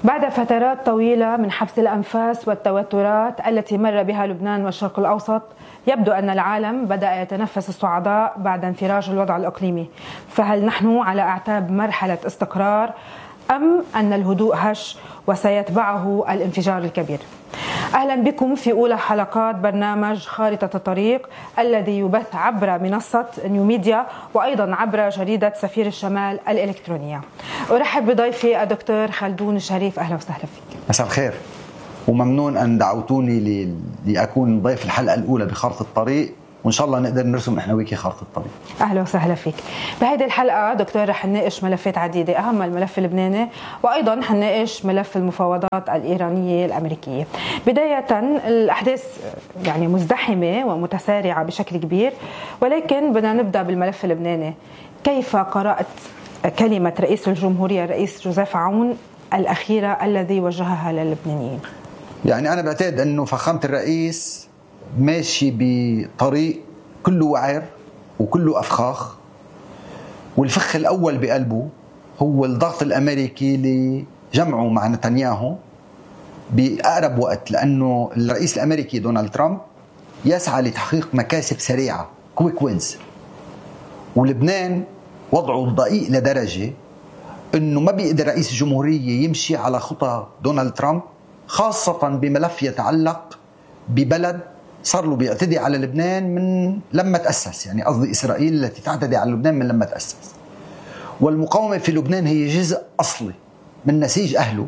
بعد فترات طويلة من حبس الأنفاس والتوترات التي مر بها لبنان والشرق الأوسط، يبدو أن العالم بدأ يتنفس الصعداء بعد انفراج الوضع الإقليمي. فهل نحن على أعتاب مرحلة استقرار أم أن الهدوء هش وسيتبعه الانفجار الكبير؟ أهلا بكم في أولى حلقات برنامج خارطة الطريق الذي يبث عبر منصة نيو ميديا وأيضا عبر جريدة سفير الشمال الإلكترونية. أرحب بضيفي الدكتور خلدون الشريف. أهلا وسهلا فيك. مساء الخير، وممنون أن دعوتوني لأكون ضيف الحلقة الأولى بخارطة الطريق، وإن شاء الله نقدر نرسم إحنا وياكي خارطة الطريق. أهلا وسهلا فيك. بهذه الحلقة دكتور رح نناقش ملفات عديدة، أهم الملف اللبناني وأيضا حنناقش ملف المفاوضات الإيرانية الأمريكية. بداية الأحداث يعني مزدحمة ومتسارعة بشكل كبير، ولكن بدنا نبدأ بالملف اللبناني. كيف قرأت كلمة رئيس الجمهورية الرئيس جوزيف عون الأخيرة الذي وجهها للبنانيين؟ يعني أنا بعتقد أنه فخامة الرئيس ماشي بطريق كله وعر وكله أفخاخ، والفخ الأول بقلبه هو الضغط الأمريكي لجمعه مع نتنياهو بأقرب وقت، لأنه الرئيس الأمريكي دونالد ترامب يسعى لتحقيق مكاسب سريعة، كويك وينز، ولبنان وضعه ضئيل لدرجة أنه ما بيقدر رئيس الجمهورية يمشي على خطى دونالد ترامب، خاصة بملف يتعلق ببلد صار له بيعتدي على لبنان من لما تأسس، يعني قصدي إسرائيل التي تعتدي على لبنان من لما تأسس. والمقاومة في لبنان هي جزء أصلي من نسيج أهله.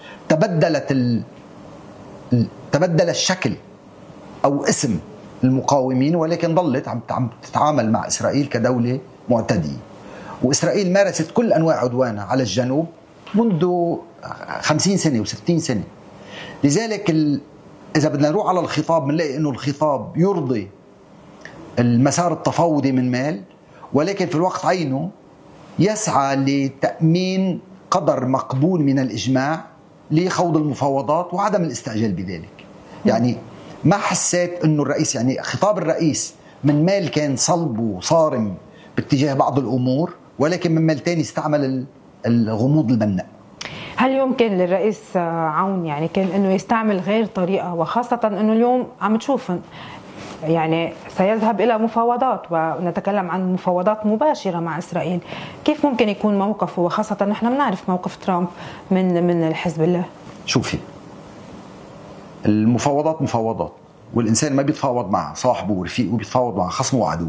تبدل الشكل أو اسم المقاومين، ولكن ظلت عم تتعامل مع إسرائيل كدولة معتدية. وإسرائيل مارست كل أنواع عدوانها على الجنوب منذ 50 سنة و60 سنة. لذلك إذا بدنا نروح على الخطاب بنلاقي أنه الخطاب يرضي المسار التفاوضي من مال، ولكن في الوقت عينه يسعى لتأمين قدر مقبول من الإجماع لخوض المفاوضات وعدم الاستعجال بذلك. يعني ما حسيت أنه الرئيس، يعني خطاب الرئيس من مال كان صلب وصارم باتجاه بعض الأمور، ولكن من مال تاني استعمل الغموض البناء. هل يمكن للرئيس عون يعني كان انه يستعمل غير طريقه، وخاصه انه اليوم عم تشوف يعني سيذهب الى مفاوضات ونتكلم عن مفاوضات مباشره مع اسرائيل؟ كيف ممكن يكون موقفه، وخاصه نحن بنعرف موقف ترامب من الحزب الله؟ شوفي، المفاوضات مفاوضات، والانسان ما بيتفاوض مع صاحبه ورفيقه، بيتفاوض مع خصمه وعدوه.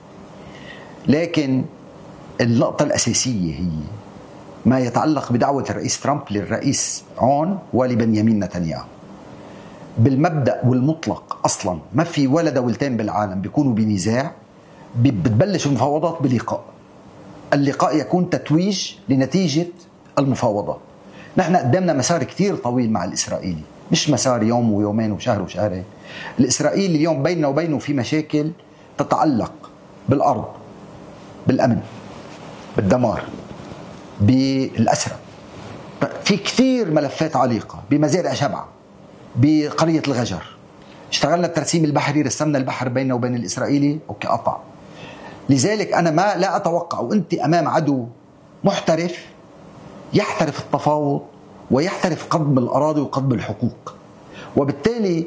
لكن النقطه الاساسيه هي ما يتعلق بدعوة الرئيس ترامب للرئيس عون ولبنيامين نتنياهو. بالمبدأ والمطلق أصلا ما في ولا دولتين بالعالم بيكونوا بنزاع بتبلش المفاوضات بلقاء. اللقاء يكون تتويج لنتيجة المفاوضات. نحن قدامنا مسار كتير طويل مع الإسرائيلي، مش مسار يوم ويومين وشهر وشهرين. الإسرائيلي اليوم بيننا وبينه في مشاكل تتعلق بالأرض، بالأمن، بالدمار، بالأسرة. في كثير ملفات عالقة، بمزارع شبعة، بقرية الغجر. اشتغلنا الترسيم البحري، رسمنا البحر بيننا وبين الإسرائيلي وكقطع. لذلك أنا لا أتوقع، وأنت أمام عدو محترف يحترف التفاوض ويحترف قضم الأراضي وقضم الحقوق، وبالتالي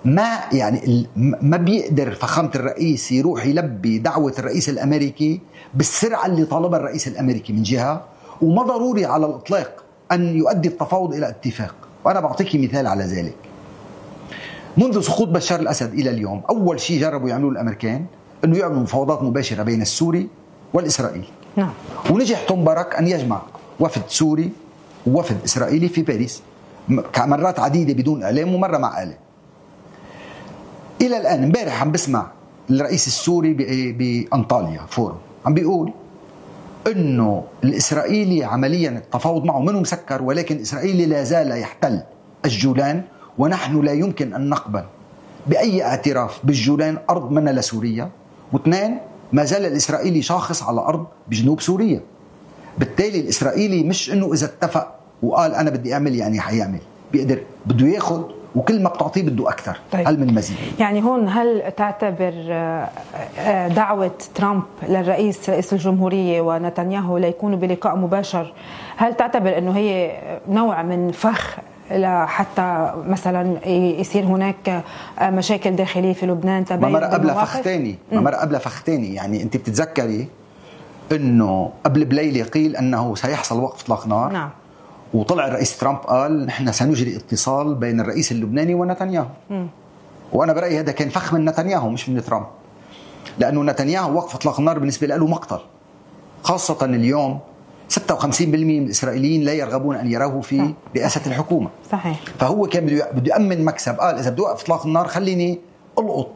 ما بيقدر فخامة الرئيس يروح يلبي دعوة الرئيس الأمريكي بالسرعة اللي طالبها الرئيس الأمريكي من جهة، وما ضروري على الإطلاق أن يؤدي التفاوض إلى اتفاق. وأنا بعطيك مثال على ذلك. منذ سقوط بشار الأسد إلى اليوم، أول شيء جربوا يعملوه الأمريكان أنه يعملوا مفاوضات مباشرة بين السوري والإسرائيلي. نعم. ونجح توم بارك أن يجمع وفد سوري ووفد إسرائيلي في باريس مرات عديدة بدون إعلام ومرة مع إعلام. إلى الآن امبارح عم بسمع الرئيس السوري بأنطاليا فورم عم بيقول إنه الإسرائيلي عمليا التفاوض معه منه مسكر، ولكن الإسرائيلي لا زال يحتل الجولان، ونحن لا يمكن أن نقبل بأي اعتراف بالجولان أرض منا لسوريا. واثنين، ما زال الإسرائيلي شاخص على أرض بجنوب سوريا. بالتالي الإسرائيلي مش إنه إذا اتفق وقال أنا بدي أعمل يعني حيعمل، بيقدر بده ياخد وكل ما بتعطيه بده أكثر. طيب. هل من مزيد؟ يعني هون هل تعتبر دعوة ترامب رئيس الجمهورية ونتنياهو ليكونوا بلقاء مباشر، هل تعتبر أنه هي نوع من فخ حتى مثلا يصير هناك مشاكل داخلية في لبنان؟ ما مرة قبل فخ تاني. يعني أنت بتتذكري أنه قبل بليلة قيل أنه سيحصل وقف إطلاق نار. نعم. وطلع الرئيس ترامب قال نحن سنجري اتصال بين الرئيس اللبناني ونتنياهو. وأنا برأيي هذا كان فخ من نتنياهو مش من ترامب، لأنه نتنياهو وقف إطلاق النار بالنسبة له مقتل، خاصة اليوم 56% من الإسرائيليين لا يرغبون أن يروه في رئاسة الحكومة. صحيح. فهو كان بده يأمن مكسب، قال إذا بده وقف إطلاق النار خليني ألقط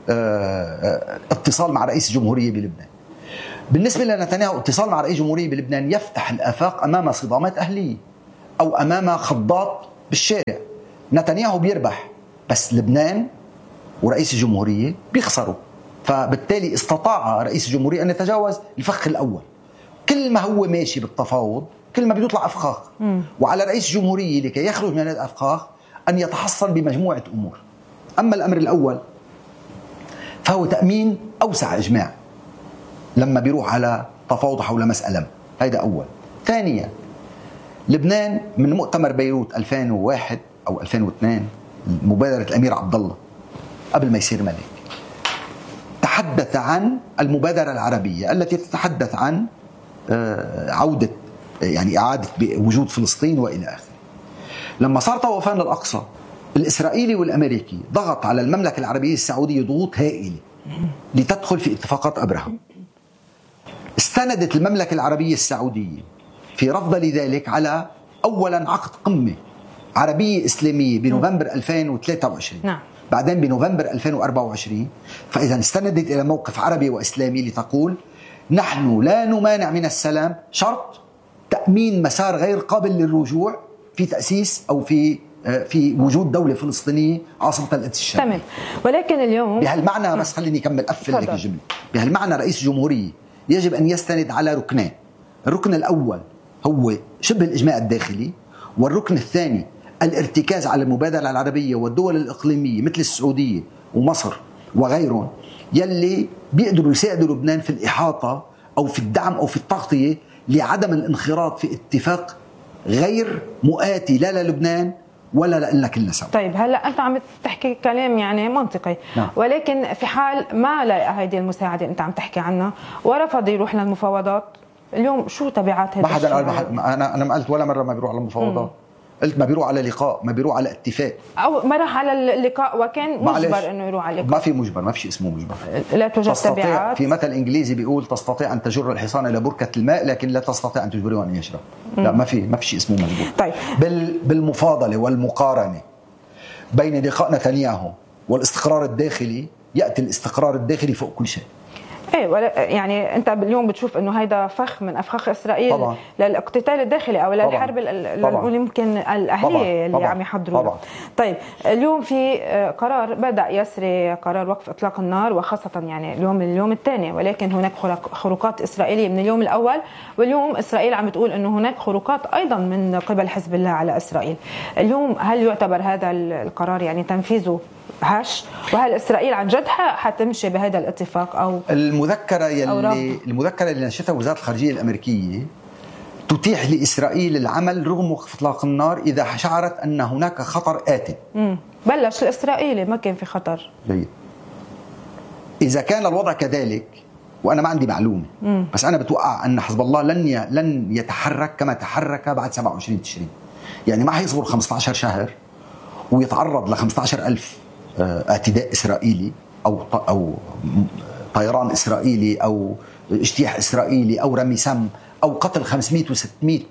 اتصال مع رئيس الجمهورية بلبنان. بالنسبة لنتنياهو اتصال مع رئيس الجمهورية بلبنان يفتح الآفاق أمام صدامات أهلية أو أمام خضات بالشارع. نتنياهو بيربح بس لبنان ورئيس الجمهورية بيخسروا، فبالتالي استطاع رئيس الجمهورية أن يتجاوز الفخ الأول. كل ما هو ماشي بالتفاوض كل ما بيطلع أفخاخ، وعلى رئيس الجمهورية لكي يخرج من هذه الأفخاخ أن يتحصن بمجموعة أمور. أما الأمر الأول فهو تأمين أوسع إجماع لما بيروح على تفاوض حول مسألة، هذا أول. ثانيا، لبنان من مؤتمر بيروت 2001 أو 2002 مبادرة الأمير عبد الله قبل ما يصير ملك، تحدث عن المبادرة العربية التي تتحدث عن عودة يعني إعادة وجود فلسطين وإلى آخره. لما صار طوفان الأقصى الإسرائيلي والأمريكي ضغط على المملكة العربية السعودية ضغوط هائلة لتدخل في اتفاقات أبرهة. استندت المملكة العربية السعودية في رفض لذلك على أولا عقد قمة عربية إسلامية بنوفمبر 2023. نعم. بعدين بنوفمبر 2024. فإذا استندت إلى موقف عربي وإسلامي لتقول نحن لا نمانع من السلام شرط تأمين مسار غير قابل للرجوع في تأسيس أو في وجود دولة فلسطينية عاصمة القدس الشرقية. تمام. ولكن اليوم بهالمعنى بس خليني أكمل أقفل لك الجملة. بهالمعنى رئيس الجمهورية يجب أن يستند على ركنين. الركن الأول هو شبه الإجماع الداخلي، والركن الثاني الارتكاز على المبادرة العربية والدول الإقليمية مثل السعودية ومصر وغيرهم يلي بيقدروا يساعدوا لبنان في الإحاطة أو في الدعم أو في التغطية لعدم الانخراط في اتفاق غير مؤاتي لا للبنان ولا لنا كلنا سوا. طيب هلا انت عم تحكي كلام يعني منطقي. نعم. ولكن في حال ما لقى هذه المساعده انت عم تحكي عنها ورفض يروح للمفاوضات، اليوم شو تبعات هذا الشيء؟ انا ما قلت ولا مره ما بيروح على المفاوضات. قلت ما بيروح على لقاء، ما بيروح على اتفاق، او ما راح على اللقاء وكان مجبر انه يروح على اللقاء. ما في مجبر، ما في شيء اسمه مجبر. لا توجد تبعات. في مثل انجليزي بيقول تستطيع ان تجر الحصان الى بركه الماء لكن لا تستطيع ان تجبره ان يشرب. لا ما في شيء اسمه مجبور. طيب بالمفاضله والمقارنه بين لقاء نتنياهو والاستقرار الداخلي ياتي الاستقرار الداخلي فوق كل شيء. ايه يعني انت اليوم بتشوف انه هيدا فخ من افخاخ اسرائيل طبعا. للاقتتال الداخلي او للحرب اللي يمكن الاهليه اللي عم يحضروا. طيب اليوم في قرار بدا يسري قرار وقف اطلاق النار، وخاصه يعني اليوم الثاني، ولكن هناك خروقات اسرائيليه من اليوم الاول، واليوم اسرائيل عم تقول انه هناك خروقات ايضا من قبل حزب الله على اسرائيل. اليوم هل يعتبر هذا القرار يعني تنفيذه هش؟ وهل اسرائيل عن جد حتمشي بهذا الاتفاق او المذكره اللي نشرتها وزاره الخارجيه الامريكيه تتيح لاسرائيل العمل رغم وقف اطلاق النار اذا شعرت ان هناك خطر آت. بلش الاسرائيلي ما كان في خطر. جيد. اذا كان الوضع كذلك وانا ما عندي معلومه بس انا بتوقع ان حزب الله لن يتحرك كما تحرك بعد 27 تشرين. يعني ما حيصبر 15 شهر ويتعرض ل 15,000 اعتداء إسرائيلي أو طيران إسرائيلي أو اجتياح إسرائيلي أو رمي سم أو قتل 500 و600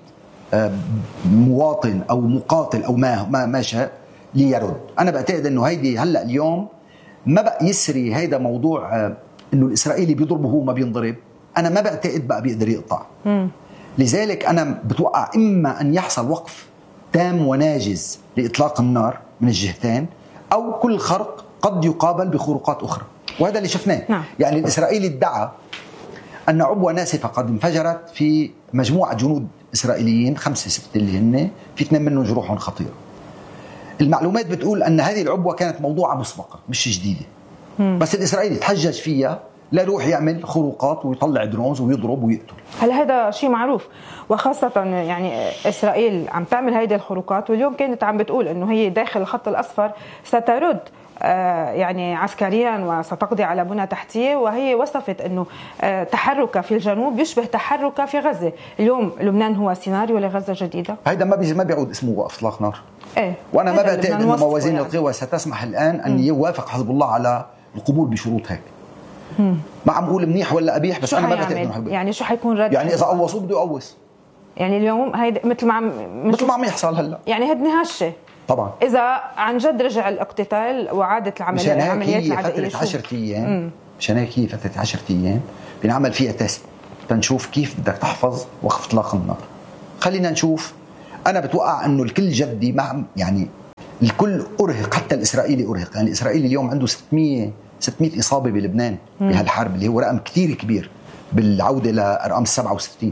مواطن أو مقاتل أو ما شاء ليرد. أنا بعتقد أنه هيدي هلأ اليوم ما بقى يسري هيدا موضوع أنه الإسرائيلي بيضربه هو ما بينضرب. أنا ما بعتقد بقى بيقدر يقطع. لذلك أنا بتوقع إما أن يحصل وقف تام وناجز لإطلاق النار من الجهتين، أو كل خرق قد يقابل بخروقات أخرى، وهذا اللي شفناه. نعم. يعني الإسرائيلي ادعى أن عبوة ناسفة قد انفجرت في مجموعة جنود إسرائيليين 5-6 اللي هن في 2 منهم جروحهم خطيرة. المعلومات بتقول أن هذه العبوة كانت موضوعة مسبقة مش جديدة. بس الإسرائيلي تحجج فيها ليروح يعمل خروقات ويطلع درونز ويضرب ويقتل. هل هذا شيء معروف؟ وخاصة يعني إسرائيل عم تعمل هيدي الخروقات، واليوم كانت عم بتقول إنه هي داخل الخط الأصفر سترد يعني عسكريا وستقضي على بنى تحتية، وهي وصفت أنه تحركها في الجنوب يشبه تحركها في غزة. اليوم لبنان هو سيناريو لغزة جديدة. هيدا ما بيعود اسمه وقف إطلاق نار. إيه؟ وأنا ما بعتقد أن موازين القوى ستسمح الآن أن يوافق حزب الله على القبول بشروط هيك. ما عم أقول منيح ولا قبيح، بس أنا ما بعتقد أنه يعني شو حيكون رد؟ يعني إذا قوصوه بده يقوص. يعني اليوم هيدا مثل ما عم يحصل هلا، يعني هدني هالشيء طبعا. إذا عن جد رجع الاقتتال وعادت العمليات العادية. فترة 10 أيام، مشان هيك هي فترة 10 أيام بنعمل فيها تيست تنشوف كيف بدك تحفظ وقف إطلاق النار. خلينا نشوف. أنا بتوقع أنه الكل جدي، مع يعني الكل أرهق، حتى الإسرائيلي أرهق. يعني الإسرائيلي اليوم عنده 600 إصابة بلبنان بهالحرب، اللي هو رقم كتير كبير بالعودة لأرقام 67.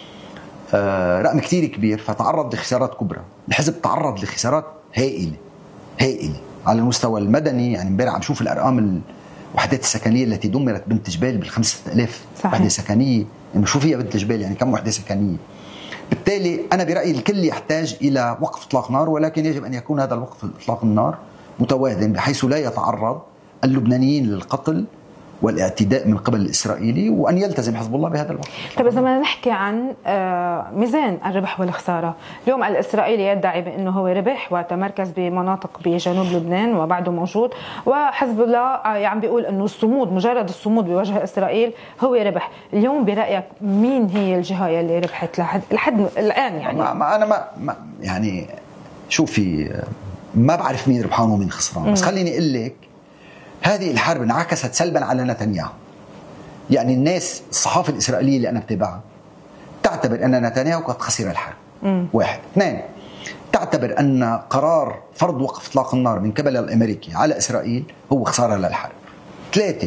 رقم كتير كبير. فتعرض لخسارات كبرى. الحزب تعرض لخسارات هائلة على المستوى المدني. يعني امبارح عم شوف الأرقام الوحدات السكنية التي دمرت بنت جبال بال5000 وحدة سكنية. يعني شو فيها بنت جبال؟ يعني كم وحدة سكنية؟ بالتالي أنا برأيي الكل يحتاج إلى وقف إطلاق نار، ولكن يجب أن يكون هذا الوقف إطلاق النار متوازن بحيث لا يتعرض اللبنانيين للقتل والاعتداء من قبل الإسرائيلي، وأن يلتزم حزب الله بهذا الوقت. طيب إذا بدنا نحكي عن ميزان الربح والخسارة، اليوم الإسرائيلي يدعي بأنه هو ربح وتمركز بمناطق بجنوب لبنان وبعده موجود، وحزب الله عم بيقول أنه الصمود، مجرد الصمود بوجه إسرائيل هو ربح. اليوم برأيك مين هي الجهة اللي ربحت لحد الآن؟ يعني أنا يعني شوفي، ما بعرف مين ربحان ومين خسران، بس خليني أقول لك هذه الحرب انعكست سلبا على نتنياهو. يعني الناس، الصحافة الإسرائيلية اللي أنا بتابعها تعتبر أن نتنياهو قد خسر الحرب. 1. 2. تعتبر أن قرار فرض وقف إطلاق النار من قبل الأمريكي على إسرائيل هو خسارة للحرب. 3.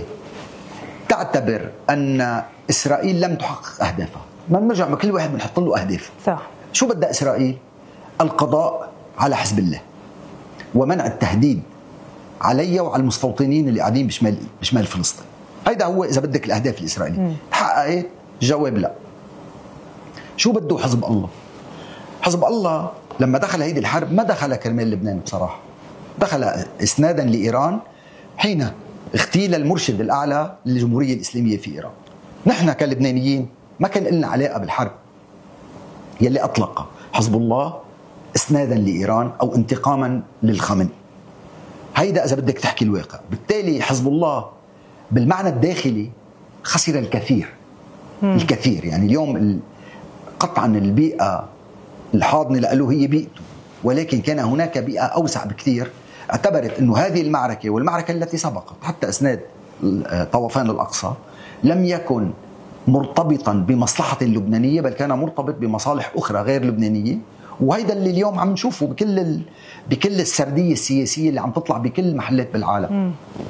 تعتبر أن إسرائيل لم تحقق أهدافها. ما بنرجع بكل واحد بنحط له أهدافه. صح. شو بدأ إسرائيل؟ القضاء على حزب الله ومنع التهديد علي وعلى المستوطنين اللي قاعدين بشمال فلسطين. هيدا هو إذا بدك الأهداف الإسرائيلية. تحققت؟ جواب لا. شو بده حزب الله؟ حزب الله لما دخل هيدي الحرب ما دخل كرمال لبنان بصراحة، دخل إسنادا لإيران حين اغتيل المرشد الأعلى للجمهورية الإسلامية في إيران. نحن كلبنانيين ما كان لنا علاقة بالحرب يلي أطلق حزب الله إسنادا لإيران أو انتقاما للخامنئي. هيدا إذا بدك تحكي الواقع. بالتالي حزب الله بالمعنى الداخلي خسر الكثير. الكثير. يعني اليوم قطعا البيئة الحاضنة له هي بيئته، ولكن كان هناك بيئة أوسع بكثير اعتبرت أنه هذه المعركة والمعركة التي سبقت حتى إسناد طوفان الأقصى لم يكن مرتبطا بمصلحة لبنانية، بل كان مرتبط بمصالح أخرى غير لبنانية. وهيدا اللي اليوم عم نشوفه بكل السردية السياسية اللي عم تطلع بكل محلات بالعالم.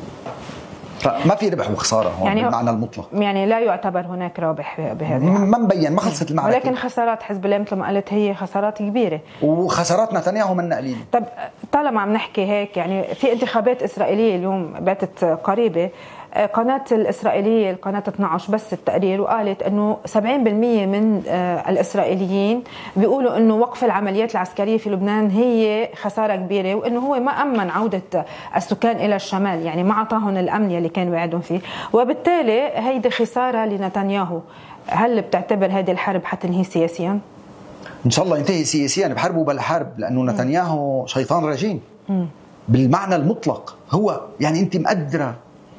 فما في ربح وخسارة هون يعني بالمعنى المطلق. يعني لا يعتبر هناك رابح بهذه ما مبين، ما خلصت المعركة. ولكن خسارات حزب الله مثل ما قلت هي خسارات كبيرة، وخسارات نتنياهو من قليلة. طب طالما عم نحكي هيك، يعني في انتخابات إسرائيلية اليوم باتت قريبة، قناة الإسرائيلية القناة 12 بس التقرير وقالت أنه 70% من الإسرائيليين بيقولوا أنه وقف العمليات العسكرية في لبنان هي خسارة كبيرة، وأنه هو ما أمن عودة السكان إلى الشمال، يعني ما عطاهم الأمن اللي كان وعدهم فيه، وبالتالي هيدي خسارة لنتنياهو. هل بتعتبر هذه الحرب حتنهي سياسيا؟ إن شاء الله ينتهي سياسيا بحرب بلا حرب، لأنه نتنياهو شيطان رجيم بالمعنى المطلق. هو يعني أنت مقدرة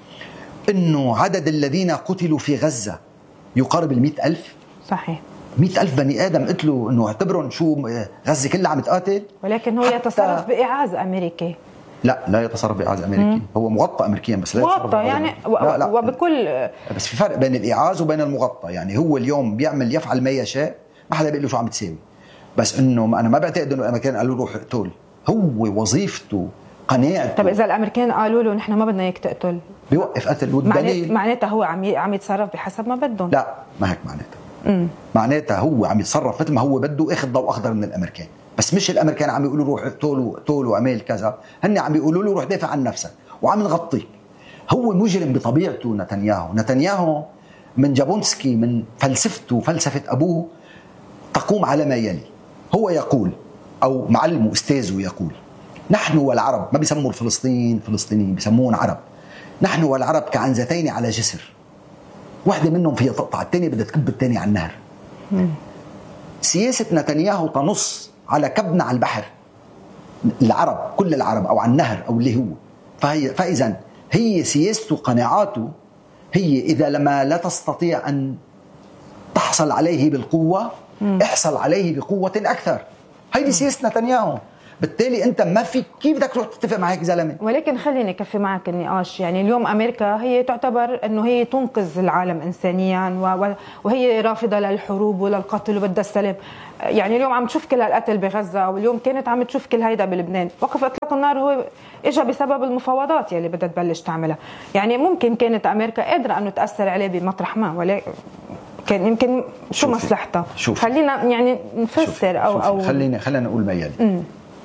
إنه عدد الذين قتلوا في غزة يقارب 100,000. صحيح. 100,000 بني آدم قتلوا، إنه اعتبروا شو غزة كلها عم تقاتل. ولكن هو يتصرف بإعاز أمريكي. لا يتصرف بإعاز أمريكي. هو مغطى أمريكيا بس لا مغطى يعني لا. وبكل بس في فرق بين الإعاز وبين المغطى. يعني هو اليوم يفعل ما يشاء، ما حدا بيقول له شو عم تساوي. بس إنه أنا ما بعتقد إنه الأمريكان قالوا له روح اقتل. هو وظيفته قناعته. طب إذا الأمريكان قالوا له نحن ما بدنا إياك تقتل، بيوقف قتل. والدليل معناتها هو عم يتصرف بحسب ما بدهم. لا، ما هيك معناتها. معناتها هو عم يتصرف مثل ما هو بده، اخذ ضوء اخضر من الامريكان. بس مش الامريكان عم يقولوا روح طول واعمل كذا، هن عم يقولوا له روح دافع عن نفسك وعم نغطيك. هو مجرم بطبيعته نتنياهو من جابونسكي، من فلسفته وفلسفه ابوه تقوم على ما يلي. هو يقول، او معلمه استاذه يقول: نحن والعرب، ما بيسموا فلسطينيين، بيسموهم عرب. نحن والعرب كعنزتين على جسر، واحدة منهم فيها تقطع، الثانية بدها تكب الثانية على النهر. سياسة نتنياهو تنص على كبنا على البحر، العرب، كل العرب، أو على النهر، أو اللي هو. فإذا هي سياسته، قناعاته هي إذا لما لا تستطيع أن تحصل عليه بالقوة احصل عليه بقوة أكثر. هيدي سياسة نتنياهو. بالتالي انت ما في كيف بدك تروح تتفق مع هيك زلمه. ولكن خليني اكفي معك النقاش. يعني اليوم امريكا هي تعتبر انه هي تنقذ العالم انسانيا، وهي رافضه للحروب وللقتل وبدها السلام. يعني اليوم عم تشوف كل هالقتل بغزه، واليوم كانت عم تشوف كل هيدا بلبنان. وقف اطلاق النار هو اجى بسبب المفاوضات يلي بدها تبلش تعملها. يعني ممكن كانت امريكا قادره انه تاثر عليه بمطرح ما، ولكن كان يمكن شو مصلحتها. خلينا يعني نفسر او خلينا نقول ما يلي.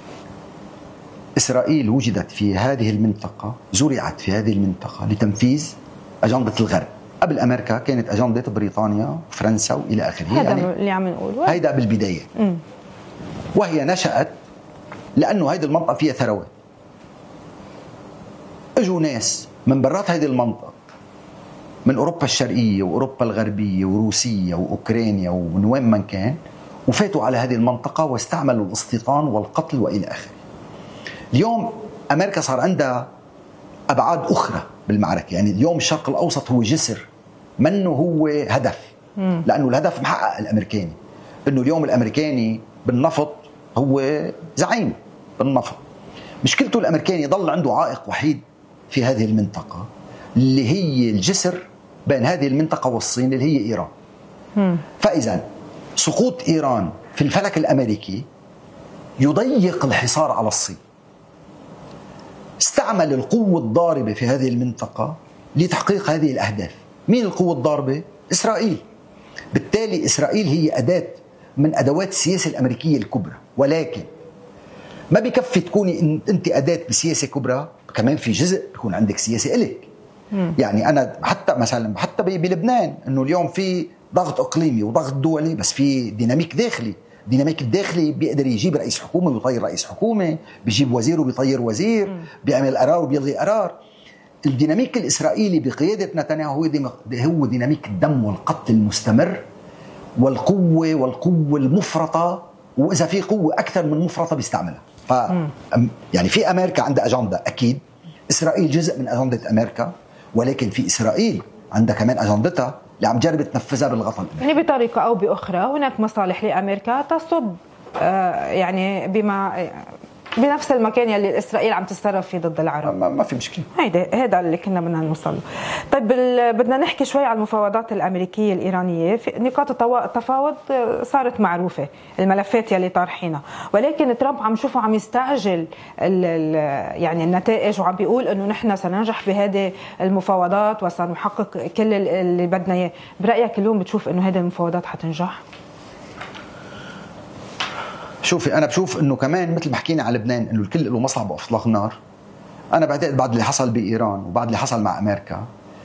إسرائيل وجدت في هذه المنطقة، زرعت في هذه المنطقة لتنفيذ أجندة الغرب. قبل أمريكا كانت أجندة بريطانيا وفرنسا وإلى آخره. هذا يعني اللي عم نقوله، هيدا بالبداية. وهي نشأت لأنه هذه المنطقة فيها ثروات. اجوا ناس من برات هذه المنطقة، من أوروبا الشرقية وأوروبا الغربية وروسيا وأوكرانيا ومن وين من كان، وفاتوا على هذه المنطقة واستعملوا الاستيطان والقتل وإلى آخره. اليوم أمريكا صار عندها أبعاد أخرى بالمعركة. يعني اليوم الشرق الأوسط هو جسر، منه هو هدف. لأنه الهدف محقق الأمريكاني، إنه اليوم الأمريكاني بالنفط هو زعيم بالنفط. مشكلته الأمريكاني ضل عنده عائق وحيد في هذه المنطقة، اللي هي الجسر بين هذه المنطقة والصين، اللي هي إيران. فإذا سقوط إيران في الفلك الأمريكي يضيق الحصار على الصين. استعمل القوة الضاربة في هذه المنطقة لتحقيق هذه الأهداف. مين القوة الضاربة؟ إسرائيل. بالتالي إسرائيل هي أداة من أدوات السياسة الأمريكية الكبرى، ولكن ما بكفي تكوني أنت أداة بسياسة كبرى، كمان في جزء بيكون عندك سياسة إلك. يعني أنا حتى مثلا بلبنان أنه اليوم في ضغط إقليمي وضغط دولي، بس في ديناميك داخلي. الديناميك الداخلي بيقدر يجيب رئيس حكومة ويطير رئيس حكومة، بيجيب وزير وبيطير وزير، بيعمل قرار وبيلغي قرار. الديناميك الإسرائيلي بقيادة نتنياهو هو ديناميك الدم والقتل المستمر والقوة المفرطة، وإذا في قوة أكثر من مفرطة بيستعملها. يعني في أمريكا عندها أجندة، أكيد إسرائيل جزء من أجندة أمريكا، ولكن في إسرائيل عندها كمان أجندتها اللي عم جرب تنفذها بالغطاء. يعني بطريقة أو بأخرى هناك مصالح لأمريكا تصب يعني بنفس المكان اللي إسرائيل عم تتصرف فيه ضد العرب. ما في مشكلة. هذا اللي كنا بدنا نوصل له. طيب بدنا نحكي شوي عن المفاوضات الأمريكية الإيرانية. في نقاط التفاوض صارت معروفة، الملفات يلي طارحينها، ولكن ترامب عم شوفه عم يستعجل يعني النتائج، وعم بيقول إنه نحن سننجح بهذه المفاوضات وسنحقق كل اللي بدنا إياه. برأيك اليوم بتشوف إنه هذه المفاوضات حتنجح؟ شوفي، أنا بشوف إنه كمان مثل ما حكينا على لبنان إنه الكل له مصلحة بإطلاق النار. أنا بعتقد بعد اللي حصل بإيران وبعد اللي حصل مع أمريكا،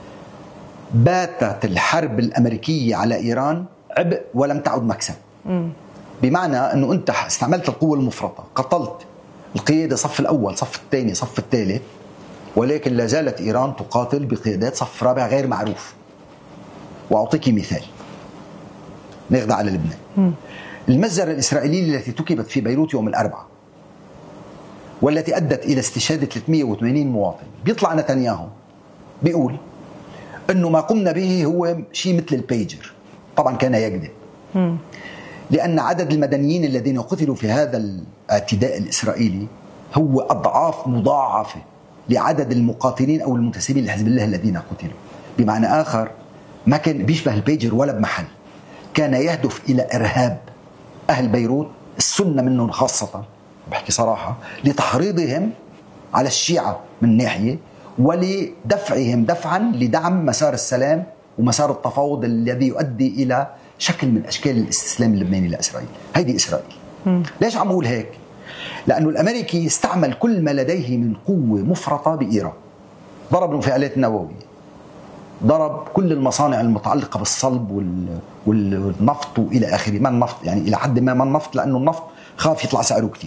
باتت الحرب الأمريكية على إيران عبء ولم تعد مكسب. بمعنى إنه أنت استعملت القوة المفرطة، قتلت القيادة، صف الأول، صف الثاني، صف الثالث، ولكن لا زالت إيران تقاتل بقيادات صف رابع غير معروف. وأعطيك مثال ناخذ على لبنان. المجزرة الإسرائيلية التي تكبت في بيروت يوم الأربعاء والتي أدت إلى استشهاد 380 مواطن، بيطلع نتنياهو بيقول أنه ما قمنا به هو شيء مثل البيجر. طبعا كان يكذب، لأن عدد المدنيين الذين قتلوا في هذا الاعتداء الإسرائيلي هو أضعاف مضاعفة لعدد المقاتلين أو المنتسبين لحزب الله الذين قتلوا. بمعنى آخر، ما كان بيشبه البيجر ولا بمحل، كان يهدف إلى إرهاب أهل بيروت، السنة منهم خاصة، بحكي صراحة، لتحريضهم على الشيعة من ناحية، ولدفعهم دفعا لدعم مسار السلام ومسار التفاوض الذي يؤدي إلى شكل من أشكال الاستسلام اللبناني لإسرائيل. هيدي إسرائيل. ليش عم أقول هيك؟ لأنه الأمريكي استعمل كل ما لديه من قوة مفرطة بإيران. ضرب المفاعلات النووية، ضرب كل المصانع المتعلقة بالصلب والنفط وإلى آخره. ما النفط يعني إلى حد ما النفط، لأنه النفط خاف يطلع سعره كتير.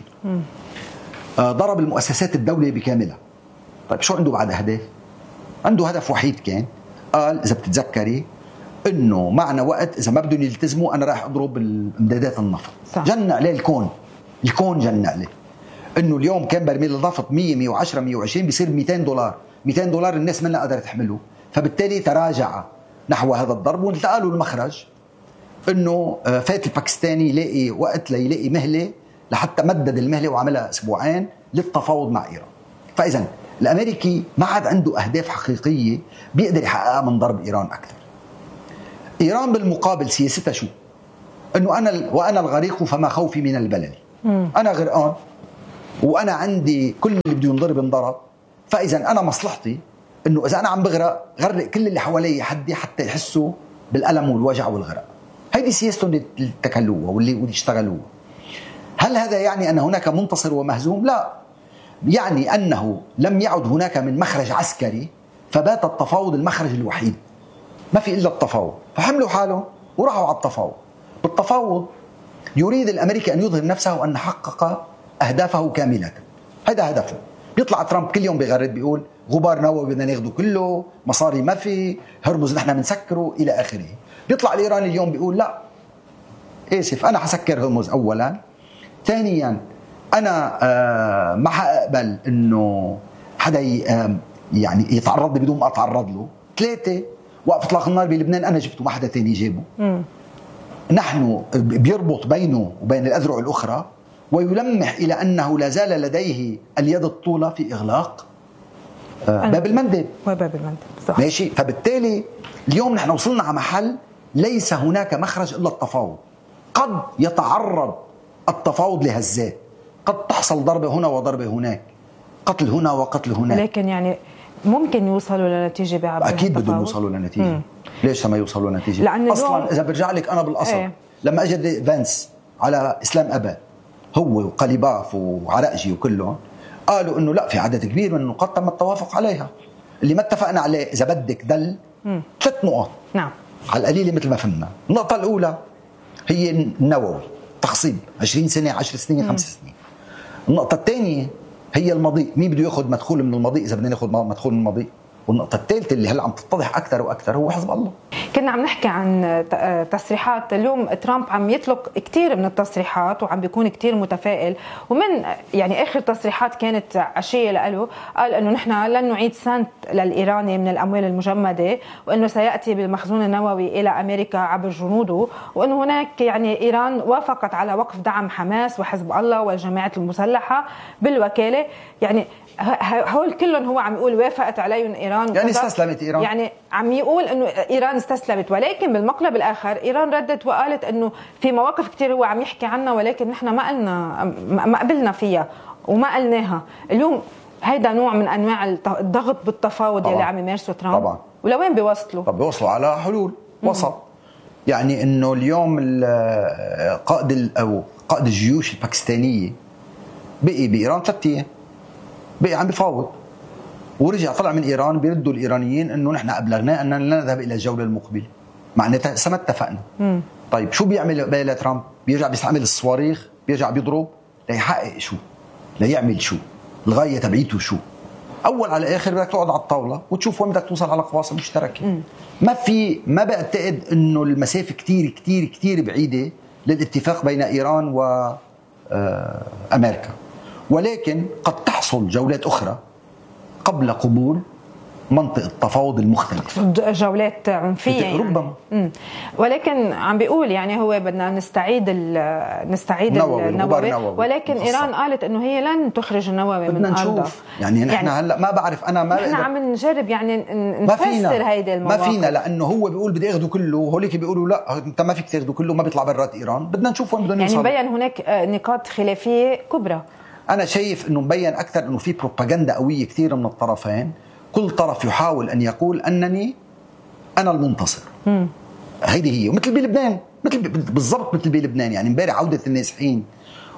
ضرب المؤسسات الدولية بكاملها. طيب شو عنده بعد أهداف؟ عنده هدف وحيد كان، قال إذا بتتذكري إنه معنا وقت إذا ما بدهم يلتزموا أنا راح أضرب امدادات النفط. جن عليه الكون جن عليه. إنه اليوم كان برميل النفط 100 110 120 بيصير $200. $200 الناس منها قدرت تحمله، فبالتالي تراجع نحو هذا الضرب. والتقى له المخرج إنه فات الباكستاني يلاقي وقت ليلاقي مهلة، لحتى مدد المهلة وعملها أسبوعين للتفاوض مع إيران. فإذا الأمريكي ما عاد عنده أهداف حقيقية بيقدر يحققها من ضرب إيران أكثر. إيران بالمقابل سياستها شو؟ إنه وأنا الغريق فما خوفي من البلل. أنا غرقان وأنا عندي كل اللي بده ينضرب انضرب، فإذا أنا مصلحتي إنه إذا أنا عم بغرق غرق كل اللي حوالي حتى يحسوا بالألم والوجع والغرق. هيدي سياستهم اللي اتكلوها واللي اشتغلوها. هل هذا يعني أن هناك منتصر ومهزوم؟ لا، يعني أنه لم يعد هناك من مخرج عسكري، فبات التفاوض المخرج الوحيد، ما في إلا التفاوض. فحملوا حالهم وراحوا على التفاوض. بالتفاوض يريد الأمريكي أن يظهر نفسه أن حقق أهدافه كاملة. هذا هدفه. بيطلع ترامب كل يوم بيغرد بيقول غبار نووي بدنا ناخده كله، مصاري ما في، هرمز نحن بنسكره إلى آخره. بيطلع الإيراني اليوم بيقول لا آسف أنا حسكر هرمز أولا، ثانيا أنا ما حقبل إنه حدا يعني يتعرض لي بدون ما أتعرض له، ثلاثة وقف إطلاق النار بلبنان أنا جبته ما حدا تاني جابه. نحن بيربط بينه وبين الأذرع الأخرى ويلمح إلى أنه لا زال لديه اليد الطولة في إغلاق باب المندب. صح. ماشي. فبالتالي اليوم نحن وصلنا على محل ليس هناك مخرج إلا التفاوض. قد يتعرض التفاوض لهزات، قد تحصل ضربة هنا وضربة هناك، قتل هنا وقتل هناك، لكن يعني ممكن يوصلوا لنتيجة بعد أكيد بدهم يوصلوا لنتيجة. ليش ما يوصلوا لنتيجة؟ أصلا إذا برجع لك أنا بالأصل لما أجد فانس على إسلام أباد هو وقليباف وعرقجي وكلهم قالوا إنه لا في عدد كبير من النقاط تم التوافق عليها. اللي ما اتفقنا عليه إذا بدك دل 3 نقاط. نعم. على القليلة مثل ما فهمنا. النقطة الأولى هي النووي، تخصيب 20 سنة 10 سنين 5 سنين. النقطة الثانية هي المضيء، مين بده ياخذ مدخول من المضيء إذا بدنا ناخذ مدخول من المضيء. والنقطة الثالثة اللي هلا عم تتضح أكثر وأكثر هو حزب الله. كنا عم نحكي عن تصريحات اليوم، ترامب عم يطلق كتير من التصريحات وعم بيكون كتير متفائل، ومن يعني آخر تصريحات كانت عشية له قال أنه نحن لن نعيد سنت للإيراني من الأموال المجمدة، وأنه سيأتي بالمخزون النووي إلى أمريكا عبر جنوده، وأنه هناك يعني إيران وافقت على وقف دعم حماس وحزب الله والجماعات المسلحة بالوكالة. يعني هول كلهم هو عم يقول وافقت عليهم إيران، يعني استسلمت إيران، يعني عم يقول إنه إيران استسلمت. ولكن بالمقلب الآخر إيران ردت وقالت إنه في مواقف كتير هو عم يحكي عنها ولكن نحن ما قبلنا فيها وما قلناها. اليوم هيدا نوع من أنواع الضغط بالتفاوض اللي عم يمارسه ترامب طبعا. ولوين بيوصلوا؟ طب بيوصلوا على حلول وسط. يعني إنه اليوم قائد الجيوش الباكستانية بقي بإيران 3 أيام، بقي عم بفاوض، ورجع طلع من إيران بيردوا الإيرانيين إنه نحن أبلغنا أننا لا نذهب إلى الجولة المقبلة، معناتها ما اتفقنا. طيب شو بيعمل بقى ترامب؟ بيرجع بيستعمل الصواريخ، بيرجع بيضرب ليحقق شو؟ ليعمل شو؟ الغاية تبعيته شو؟ أول على آخر بدك تقعد على الطاولة وتشوف وين بدك توصل على قواصم مشتركة. ما بعتقد إنه المسافة كتير كتير كتير بعيدة للاتفاق بين إيران وأمريكا، ولكن قد تحصل جولات أخرى قبل قبول منطق التفاوض المختلف، جولات عنفية يعني. ربما. ولكن عم بيقول يعني هو بدنا نستعيد النووي، ولكن مخصص. إيران قالت إنه هي لن تخرج النووي من أرضها. يعني نحن هلا ما بعرف أنا ما نحن عم نجرب يعني نفسر هيدا المواقف. ما فينا، لأنه هو بيقول بدي أخذه كله وهوليك بيقولوا لا أنت ما فيك تاخذه كله، ما بيطلع برات إيران. بدنا نشوف وين بدنا نوصل. يعني مبين هناك نقاط خلافية كبرى. أنا شايف إنه مبين أكثر إنه في بروباغندا قوية كثير من الطرفين، كل طرف يحاول أن يقول أنا المنتصر. هيدي هي. ومثل بلبنان، بالضبط مثل بلبنان. يعني امبارح عودة النازحين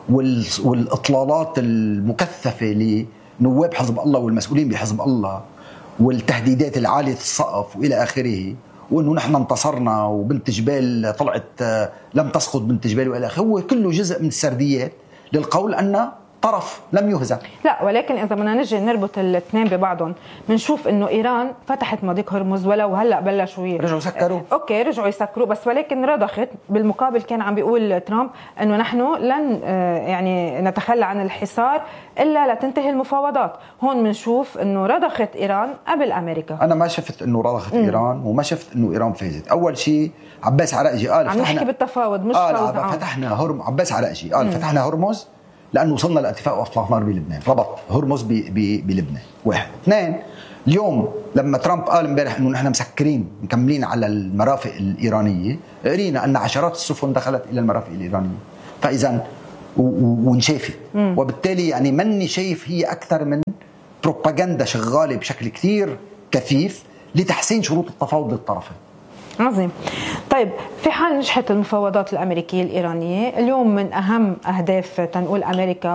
والإطلالات المكثفة لنواب حزب الله والمسؤولين بحزب الله والتهديدات العالية السقف وإلى آخره، وأنه نحن انتصرنا وبنت جبال طلعت لم تسقط بنت جبال وإلى آخره، هو كله جزء من السرديات للقول أن طرف لم يهزم. لا، ولكن إذا بدنا نجي نربط الاثنين ببعضهم بنشوف إنه إيران فتحت مضيق هرمز ولو هلأ بلشوا رجعوا يسكروا. أوكي رجعوا يسكروا، بس ولكن رضخت. بالمقابل كان عم بيقول ترامب إنه نحن لن يعني نتخلى عن الحصار إلا لتنتهي المفاوضات. هون بنشوف إنه رضخت إيران قبل أمريكا. أنا ما شفت إنه رضخت إيران وما شفت إنه إيران فازت. أول شيء عباس عراقجي قال عم نحكي بالتفاوض مش فوز عام. فتحنا عباس عراقجي قال فتحنا هرمز لأنه وصلنا لاتفاق إطلاق نار بلبنان، ربط هرمز بلبنان. واحد. اثنين، اليوم لما ترامب قال امبارح إنه نحن مسكرين مكملين على المرافق الإيرانية، قرينا أن عشرات السفن دخلت إلى المرافق الإيرانية، فإذا وانشافت، وبالتالي يعني مني شايف هي أكثر من بروباغندا شغالة بشكل كثير كثيف لتحسين شروط التفاوض للطرفين. عظيم. طيب، في حال نجحت المفاوضات الأمريكية الإيرانية اليوم، من أهم أهداف تنقول أمريكا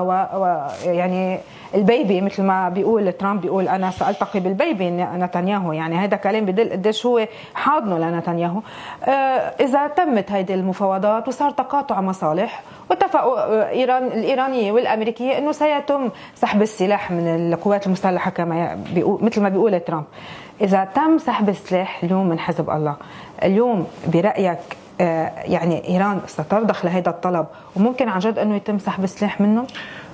ويعني البيبي مثل ما بيقول ترامب، بيقول أنا سألتقي بالبيبي نتنياهو، يعني هذا كلام بدل قديش هو حاضنه لنتنياهو. إذا تمت هذه المفاوضات وصار تقاطع مصالح واتفقوا الإيرانية والأمريكية أنه سيتم سحب السلاح من القوات المسلحة كما مثل ما بيقول ترامب، إذا تم سحب السلاح اليوم من حزب الله، اليوم برأيك يعني إيران سترضخ لهذا الطلب وممكن عن جد أنه يتم سحب السلاح منه؟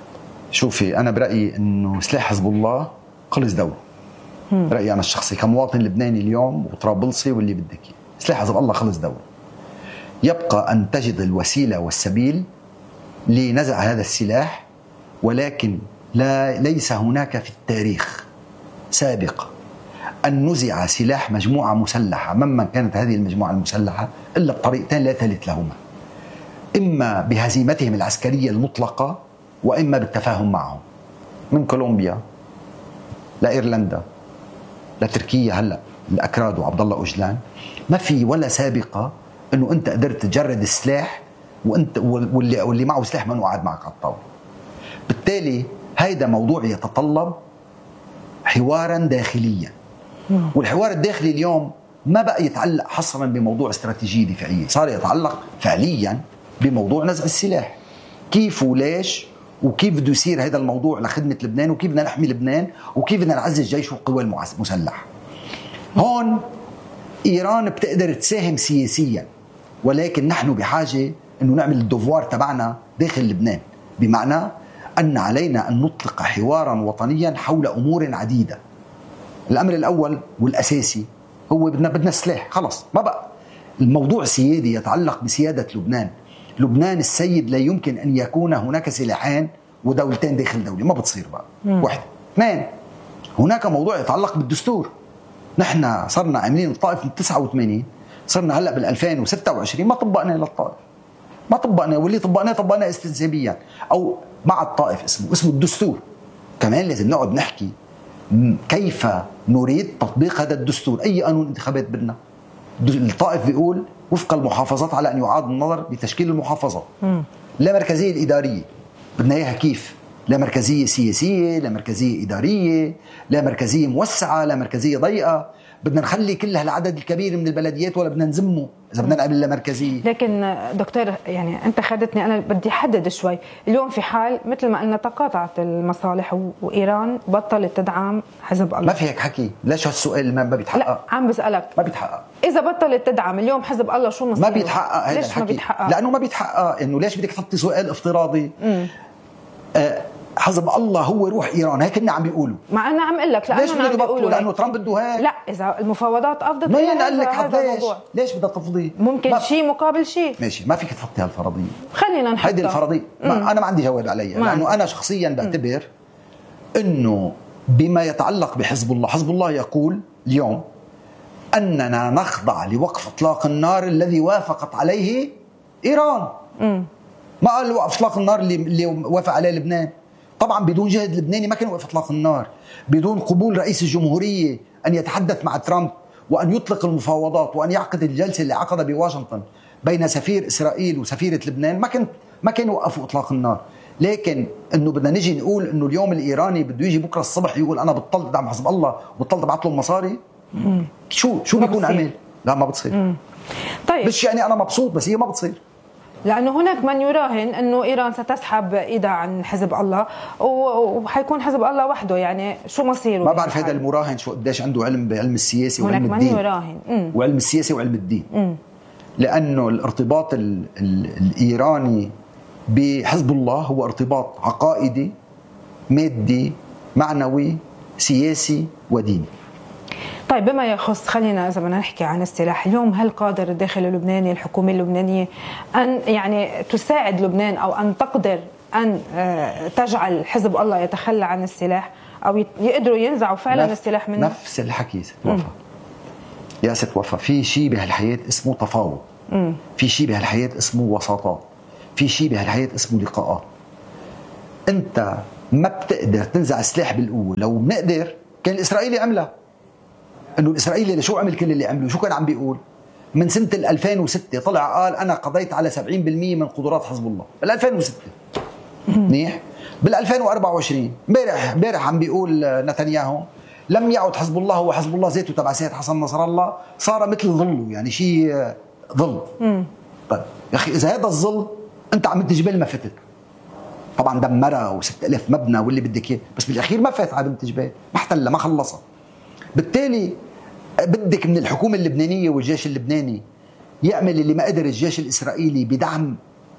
شوفي، أنا برأيي أنه سلاح حزب الله خلص دوله. رأيي أنا الشخصي كمواطن لبناني اليوم وطرابلسي واللي بدك، سلاح حزب الله خلص دوله. يبقى أن تجد الوسيلة والسبيل لنزع هذا السلاح، ولكن ليس هناك في التاريخ سابق أن نزع سلاح مجموعة مسلحة ممن كانت هذه المجموعة المسلحة إلا بطريقتين لا ثالث لهما، إما بهزيمتهم العسكرية المطلقة وإما بالتفاهم معهم. من كولومبيا لإيرلندا لتركيا، هلأ الأكراد وعبد الله أوجلان، ما في ولا سابقة إنه أنت قدرت تجرد السلاح وأنت واللي معه سلاح ما قاعد معك على الطاولة. بالتالي هيدا موضوع يتطلب حوارا داخليا، والحوار الداخلي اليوم ما بقى يتعلق حصرا بموضوع استراتيجية دفاعية، صار يتعلق فعليا بموضوع نزع السلاح. كيف وليش وكيف بده يصير هذا الموضوع لخدمة لبنان، وكيف بدنا نحمي لبنان، وكيف بدنا نعزز جيش والقوى المسلحة. هون إيران بتقدر تساهم سياسيا، ولكن نحن بحاجة أنه نعمل الدوفوار تبعنا داخل لبنان، بمعنى أن علينا أن نطلق حوارا وطنيا حول أمور عديدة. الأمر الأول والأساسي هو بدنا سلاح. خلص، ما بقى الموضوع سيادي يتعلق بسيادة لبنان. لبنان السيد لا يمكن أن يكون هناك سلاحين ودولتين داخل دولة، ما بتصير بقى. واحد. اثنين، هناك موضوع يتعلق بالدستور. نحن صرنا عاملين الطائف من 89، صرنا هلأ بال2026 ما طبقنا للطائف، ما طبقنا، واللي طبقناه استنسابيا أو مع الطائف اسمه الدستور. كمان لازم نقعد نحكي كيف نريد تطبيق هذا الدستور. أي قانون انتخابات بدنا؟ الطائف بيقول وفق المحافظات على أن يعاد النظر بتشكيل المحافظات. لا مركزية الإدارية بدنا إياها كيف؟ لا مركزية سياسية، لا مركزية إدارية، لا مركزية موسعة، لا مركزية ضيقة. بدنا نخلي كل هالعدد الكبير من البلديات ولا بدنا نزمه إذا بدنا نعمل لا مركزية؟ لكن دكتور، يعني أنت خدتني، أنا بدي أحدد شوي. اليوم في حال مثل ما قلنا تقاطعت المصالح وإيران بطلت تدعم حزب الله، ما في هيك حكي. ليش هالسؤال ما بيتحقق؟ لا، عم بسألك. ما بيتحقق. إذا بطلت تدعم اليوم حزب الله شو مصيره؟ ما بيتحقق هذا الحكي. ما بيتحقق؟ لأنه ما بيتحقق. إنه ليش بدك تحطي سؤال افتراضي؟ حزب الله هو روح إيران، هيك كنا عم بيقولوا. ما أنا عم أقول لك ليش بدنا نبطل؟ لأنه ترامب بده هيك. لا، إذا المفاوضات أفضت ما ينقل لك ليش بدها تفضي؟ ممكن شيء مقابل شيء. ماشي، ما فيك تحطي هالفرضية. خلينا نحطها. هيدي الفرضية أنا ما عندي جواب عليها، لأنه أنا شخصيا بعتبر إنه بما يتعلق بحزب الله، حزب الله يقول اليوم أننا نخضع لوقف إطلاق النار الذي وافقت عليه إيران. ما قال وقف إطلاق النار اللي وافق عليه لبنان. طبعا بدون جهد لبناني ما كان وقف إطلاق النار، بدون قبول رئيس الجمهورية أن يتحدث مع ترامب وأن يطلق المفاوضات وأن يعقد الجلسة اللي عقدها بواشنطن بين سفير إسرائيل وسفيرة لبنان، ما كان وقفوا إطلاق النار. لكن انه بدنا نجي نقول انه اليوم الايراني بده يجي بكره الصبح يقول انا بطلت ادعم حزب الله وبطلت ابعث له المصاري، شو بيكون عمل؟ لا ما بتصير. طيب مش يعني انا مبسوط، بس هي ما بتصير، لأنه هناك من يراهن أنه إيران ستسحب إيدها عن حزب الله وحيكون حزب الله وحده، يعني شو مصيره؟ ما بعرف هذا المراهن شو قديش عنده علم بعلم السياسي وعلم الدين. هناك من يراهن وعلم السياسي وعلم الدين. لأنه الارتباط الإيراني بحزب الله هو ارتباط عقائدي مادي معنوي سياسي وديني. طيب بما يخص، خلينا إذا بدنا نحكي عن السلاح اليوم، هل قادر الداخل اللبناني الحكومة اللبنانية أن يعني تساعد لبنان أو أن تقدر أن تجعل حزب الله يتخلى عن السلاح أو يقدروا ينزعوا فعلا السلاح منه؟ نفس الحكي ست وفا. يا ست وفا، في شيء بهالحياة اسمه تفاوض، في شيء بهالحياة اسمه وساطات، في شيء بهالحياة اسمه لقاءات. أنت ما بتقدر تنزع السلاح بالقوة. لو بنقدر كان الإسرائيلي عملها. انه الاسرائيلي شو عمل كل اللي عمله؟ شو كان عم بيقول؟ من سنه 2006 طلع قال انا قضيت على 70% من قدرات حزب الله بال 2006. منيح. بال 2024 امبارح عم بيقول نتنياهو لم يعد حزب الله هو حزب الله ذاته تبع سيد حسن نصر الله، صار مثل ظله، يعني شيء ظل. طيب يا اخي اذا هذا الظل انت عملت جبال ما فتت، طبعا دمرها و6000 مبنى واللي بدك اياه، بس بالاخير ما فات على بنت جبال، ما احتلها ما خلصها. بالتالي بدك من الحكومة اللبنانية والجيش اللبناني يعمل اللي ما قدر الجيش الإسرائيلي بدعم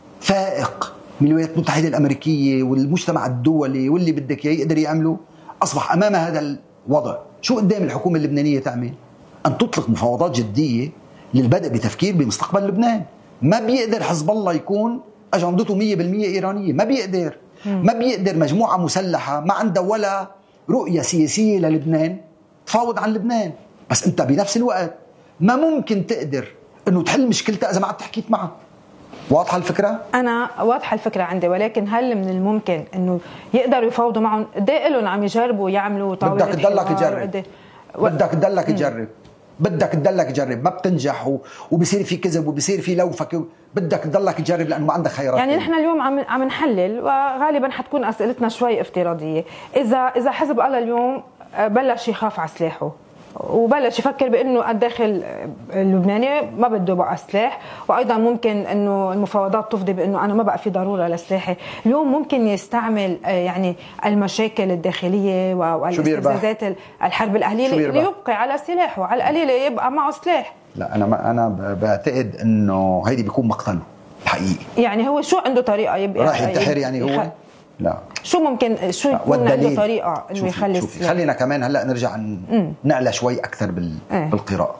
فائق من الولايات المتحدة الأمريكية والمجتمع الدولي واللي بدك يقدر يعمله. أصبح أمام هذا الوضع شو قدام الحكومة اللبنانية تعمل؟ أن تطلق مفاوضات جدية للبدء بتفكير بمستقبل لبنان. ما بيقدر حزب الله يكون أجندته 100% إيرانية، ما بيقدر. ما بيقدر مجموعة مسلحة ما عندها ولا رؤية سياسية للبنان تفاوض عن لبنان. بس انت بنفس الوقت ما ممكن تقدر انه تحل مشكلتها اذا ما عاد حكيت معها. واضحه الفكره؟ انا واضحه الفكره عندي، ولكن هل من الممكن انه يقدروا يفاوضوا معهم؟ قد ايه لهم عم يجربوا يعملوا طاوله بدك تضلك تجرب، بدك تضلك تجرب، بدك تضلك تجرب، ما بتنجح وبصير في كذب وبصير في لوفك، بدك تضلك تجرب لانه ما عندك خيارات. يعني نحن اليوم عم نحلل، وغالبا حتكون اسئلتنا شوي افتراضيه. اذا حزب الله اليوم بلش يخاف على سلاحه وبلش يفكر بانه الداخل اللبناني ما بده بقى سلاح، وايضا ممكن انه المفاوضات تفضي بانه انا ما بقى في ضروره لسلاحي، اليوم ممكن يستعمل يعني المشاكل الداخليه والاستفزازات الحرب الاهليه ليبقي على سلاحه، على القليله يبقى معه سلاح. لا انا بعتقد انه هيدي بيكون مقتله الحقيقي. يعني هو شو عنده طريقه يبقى راح ينتحر يعني هو؟ لا، شو ممكن شو يكون عنده طريقه انه يخلي خلينا كمان هلا نرجع نعلى شوي اكثر بالقراءه.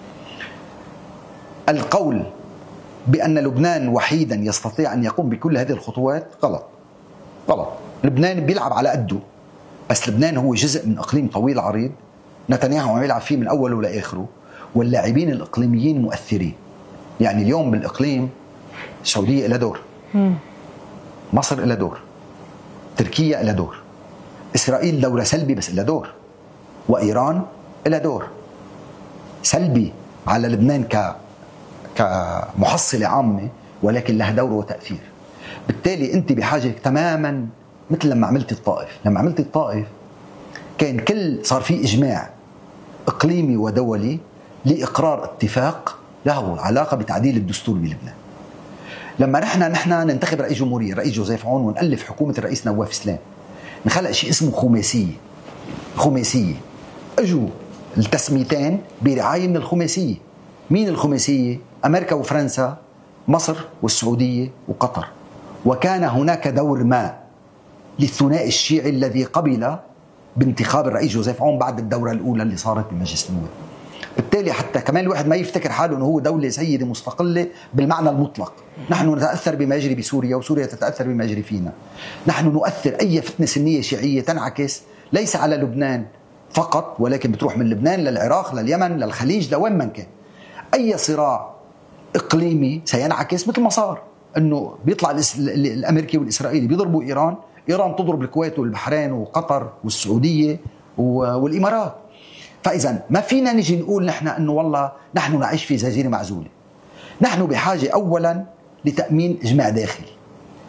القول بان لبنان وحيدا يستطيع ان يقوم بكل هذه الخطوات غلط. لبنان بيلعب على قده، بس لبنان هو جزء من اقليم طويل عريض نتنياهو عم يلعب فيه من اوله لاخره، واللاعبين الاقليميين مؤثرين. يعني اليوم بالاقليم السعوديه لها دور، مصر لها دور، تركيا لها دور، إسرائيل دورة سلبي بس لها دور، وإيران لها دور سلبي على لبنان كمحصلة عامة، ولكن لها دور وتأثير. بالتالي أنت بحاجة تماما مثل لما عملت الطائف. لما عملت الطائف كان صار في إجماع إقليمي ودولي لإقرار اتفاق له علاقة بتعديل الدستور بلبنان. لما نحن ننتخب رئيس جمهورية الرئيس جوزيف عون ونألف حكومة الرئيس نواف سلام، نخلق شيء اسمه خماسية. اجوا التسميتين برعاية من الخماسية. مين الخماسية؟ أمريكا وفرنسا، مصر والسعودية وقطر. وكان هناك دور ما للثنائي الشيعي الذي قبل بانتخاب الرئيس جوزيف عون بعد الدورة الأولى اللي صارت بمجلس النواب. بالتالي حتى كمان الواحد ما يفتكر حاله أنه هو دولة سيدة مستقلة بالمعنى المطلق. نحن نتأثر بما يجري بسوريا وسوريا تتأثر بما يجري فينا. نحن نؤثر أي فتنة سنية شيعية تنعكس ليس على لبنان فقط، ولكن بتروح من لبنان للعراق لليمن للخليج لوين من كان. أي صراع إقليمي سينعكس مثل ما صار، أنه بيطلع الأمريكي والإسرائيلي بيضربوا إيران تضرب الكويت والبحرين وقطر والسعودية والإمارات. فإذا ما فينا نجي نقول نحن أنه والله نحن نعيش في جزيرة معزولة. نحن بحاجة أولا لتأمين إجماع داخلي.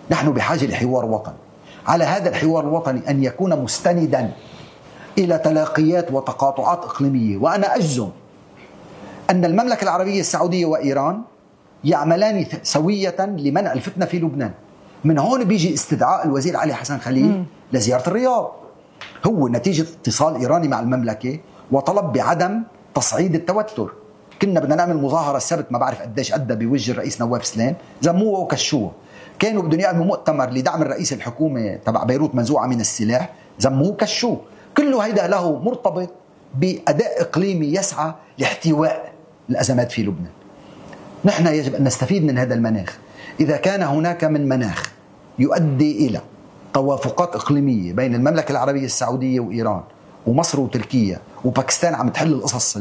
نحن بحاجة لحوار وطني. على هذا الحوار الوطني أن يكون مستندا إلى تلاقيات وتقاطعات إقليمية. وأنا أجزم أن المملكة العربية السعودية وإيران يعملان سوية لمنع الفتنة في لبنان. من هون بيجي استدعاء الوزير علي حسن خليل لزيارة الرياض، هو نتيجة اتصال إيراني مع المملكة وطلب بعدم تصعيد التوتر. كنا بدنا نعمل مظاهرة السبت ما بعرف قديش أدى بوجه الرئيس نواف سليم، زموه وكشوه. كانوا بدهم يعملوا مؤتمر لدعم الرئيس الحكومة تبع بيروت منزوعة من السلاح، زموه وكشوه. كله هيدا له مرتبط بأداء إقليمي يسعى لاحتواء الأزمات في لبنان. نحن يجب أن نستفيد من هذا المناخ. إذا كان هناك من مناخ يؤدي إلى توافقات إقليمية بين المملكة العربية السعودية وإيران ومصر وتركيا وباكستان عم تحل القصص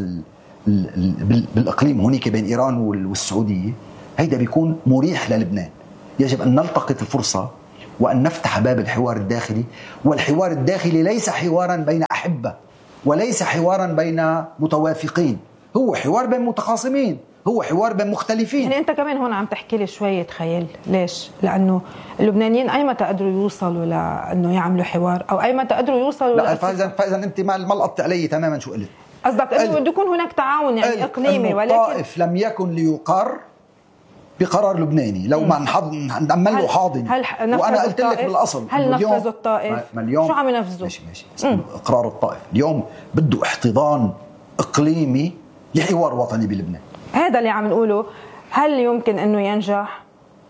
بالإقليم هناك بين إيران والسعودية، هيدا بيكون مريح للبنان. يجب أن نلتقط الفرصة وأن نفتح باب الحوار الداخلي. والحوار الداخلي ليس حوارا بين أحبة وليس حوارا بين متوافقين، هو حوار بين متخاصمين، هو حوار بين مختلفين. يعني أنت كمان هون عم تحكي لي شوية خيال. ليش؟ لأنه اللبنانيين أي متى قدروا يوصلوا لأنه يعملوا حوار أو أي متى قدروا يوصلوا لا فإذا أنت ما لقطت علي تماما شو قلت. قصدك أنه بده يكون هناك تعاون يعني إقليمي، ولكن الطائف لم يكن ليقر بقرار لبناني لو ما نعمل له حاضن. وأنا قلت لك بالأصل هل نفذوا الطائف؟ شو عم ينفذوا؟ ماشي إقرار الطائف اليوم بده احتضان إقليمي لحوار وطني بلبنان. هذا اللي عم نقوله. هل يمكن انه ينجح؟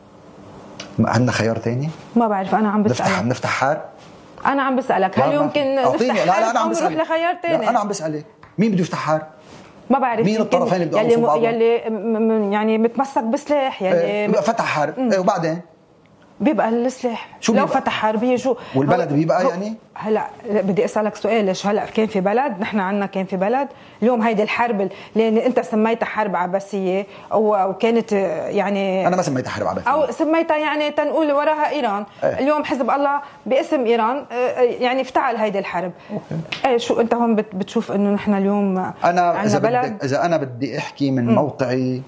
عندنا خيار تاني؟ ما بعرف، انا عم بسألك. نفتح حرب؟ انا عم بسألك هل يمكن نفتح حرب؟ لا انا عم بسألك لخيار تاني. لا انا عم بسألك مين بده يفتح حرب؟ ما بعرف مين الطرفين اللي بدهم يوقفوا يلي يعني متمسك بسلاح يلي فتح حرب. وبعدين بيبقى السلاح لو فتح حربية شو والبلد بيبقى يعني. هلا بدي اسالك سؤال، ليش هلا كان في بلد، نحن عنا كان في بلد اليوم هيدي الحرب اللي انت سميتها حرب عباسيه او كانت يعني انا ما سميتها حرب عباسيه او سميتها يعني تنقول وراها ايران. اليوم حزب الله باسم ايران يعني افتعل هيدي الحرب. شو انت هون بتشوف انه نحن اليوم انا اذا انا بدي احكي من موقعي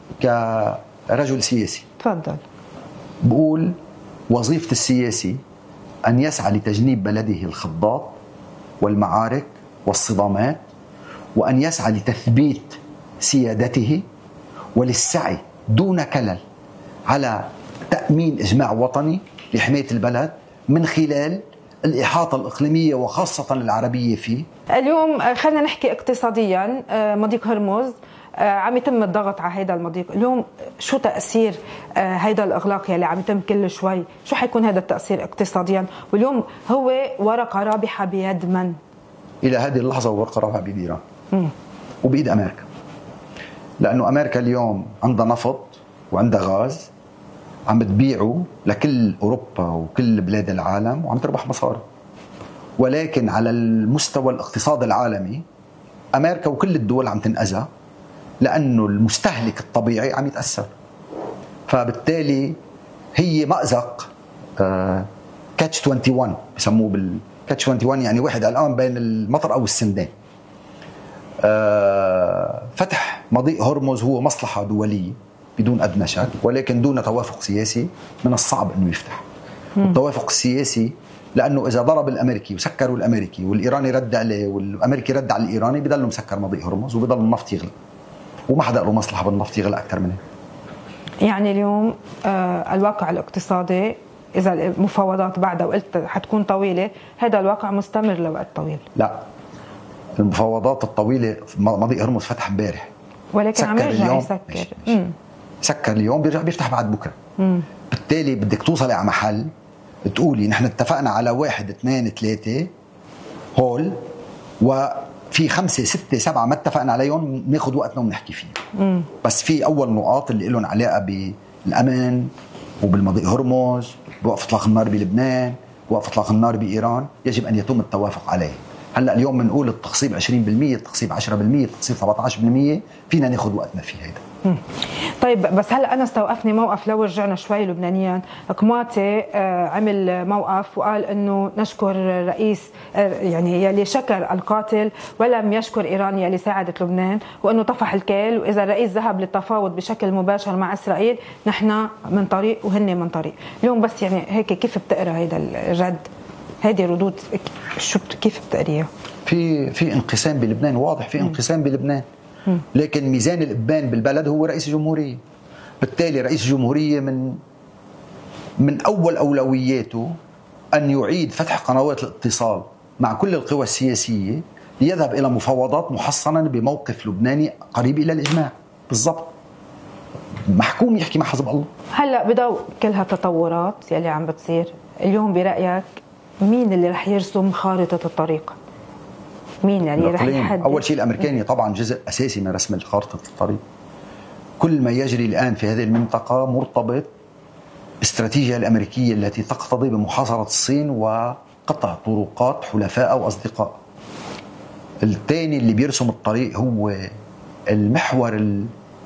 كرجل سياسي، تفضل. بقول وظيفة السياسي أن يسعى لتجنيب بلده الخضات والمعارك والصدامات، وأن يسعى لتثبيت سيادته وللسعي دون كلل على تأمين إجماع وطني لحماية البلد من خلال الإحاطة الإقليمية وخاصة العربية فيه. اليوم خلينا نحكي اقتصاديا. مضيق هرمز عم يتم الضغط على هذا المضيق. اليوم شو تأثير هذا الإغلاق يلي عم يتم كل شوي؟ شو حيكون هذا التأثير اقتصاديا؟ واليوم هو ورقة رابحة بيد من؟ إلى هذه اللحظة ورقة رابحة بيد إيران وبيد أمريكا، لأنه أمريكا اليوم عندها نفط وعندها غاز عم بتبيعه لكل أوروبا وكل بلاد العالم وعم تربح مصاري. ولكن على المستوى الاقتصاد العالمي أمريكا وكل الدول عم تنأذى لأنه المستهلك الطبيعي عم يتأثر. فبالتالي هي مأزق كاتش 21 بسموه بالكاتش 21، يعني واحد الآن بين المطر أو السندان. فتح مضيق هرمز هو مصلحة دولية بدون أدنى شك، ولكن دون توافق سياسي من الصعب أنه يفتح. التوافق السياسي لأنه إذا ضرب الأمريكي وسكروا الأمريكي والإيراني رد عليه والأمريكي رد على الإيراني بيضلوا مسكر مضيق هرمز وبيضل النفط يغلى، وما حدا له مصلحة بالنفط يغلى أكثر منه. يعني اليوم الواقع الاقتصادي إذا المفاوضات بعدها وقلت حتكون طويلة، هذا الواقع مستمر لوقت طويل. لا، المفاوضات الطويلة مضيق هرمز فتح امبارح ولكن عم يرجع يسكر. سكر اليوم بيرجع بيفتح بعد بكرة. بالتالي بدك توصلي على محل تقولي نحن اتفقنا على 1 2 3 هول وفي 5 6 7 ما اتفقنا عليهم، ناخد وقتنا ونحكي فيه. بس في أول نقاط اللي لهم علاقة بالأمن وبالمضيق هرمز، بوقف إطلاق النار بلبنان، بوقف إطلاق النار بإيران، يجب أن يتم التوافق عليه. هلا اليوم بنقول التخصيب 20%، التخصيب 10%، التخصيب 17%، فينا ناخذ وقتنا في هذا. طيب بس هلا انا استوقفني موقف، لو رجعنا شوي لبنانيا، كماتي عمل موقف وقال انه نشكر الرئيس يعني يلي شكر القاتل ولم يشكر ايران يلي ساعدت لبنان، وانه طفح الكيل، واذا الرئيس ذهب للتفاوض بشكل مباشر مع اسرائيل نحن من طريق وهن من طريق. اليوم بس يعني هيك كيف بتقرا هيدا الرد، هذه ردود شو كيف بتقريها؟ في انقسام بلبنان، واضح في انقسام بلبنان، لكن ميزان الإبان بالبلد هو رئيس الجمهورية. بالتالي رئيس الجمهورية من أول أولوياته أن يعيد فتح قنوات الاتصال مع كل القوى السياسية ليذهب إلى مفاوضات محصنا بموقف لبناني قريب إلى الإجماع. بالضبط، محكوم يحكي مع حزب الله. هلأ بضوء كل هالتطورات يلي عم بتصير اليوم، برأيك مين اللي رح يرسم خارطة الطريق؟ مين يعني رح يحدد؟ أول شيء الأمريكاني طبعا جزء أساسي من رسم خارطة الطريق. كل ما يجري الآن في هذه المنطقة مرتبط بالاستراتيجية الأمريكية التي تقتضي بمحاصرة الصين وقطع طرقات حلفاء أو أصدقاء. الثاني اللي بيرسم الطريق هو المحور